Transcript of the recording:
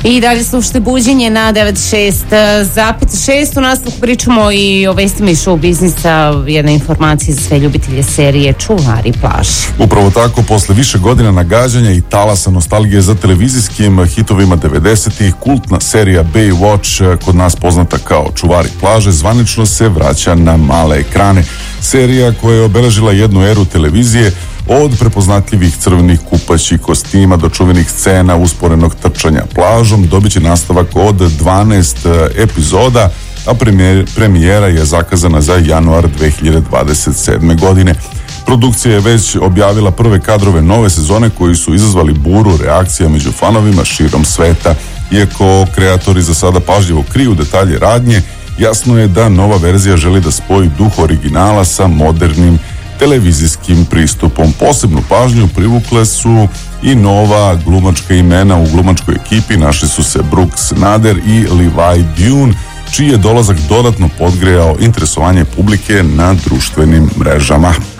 I dalje slušate Buđenje na 96,6. U nastavku pričamo i o vestima iz show biznisa, jedna informacija za sve ljubitelje serije Čuvari plaže. Upravo tako, posle više godina nagađanja i talasa nostalgije za televizijskim hitovima 90-ih, kultna serija Baywatch, kod nas poznata kao Čuvari plaže, zvanično se vraća na male ekrane. Serija koja je obeležila jednu eru televizije, od prepoznatljivih crvenih kupaćih kostima do čuvenih scena usporenog trčanja plažom, dobit će nastavak od 12 epizoda, a premijera je zakazana za januar 2027. godine. Produkcija je već objavila prve kadrove nove sezone koji su izazvali buru reakcija među fanovima širom sveta. Iako kreatori za sada pažljivo kriju detalje radnje, jasno je da nova verzija želi da spoji duh originala sa modernim televizijskim pristupom. Posebnu pažnju privukle su i nova glumačka imena u glumačkoj ekipi. Našli su se Brooks Nader i Levi Dune, čiji je dolazak dodatno podgrejao interesovanje publike na društvenim mrežama.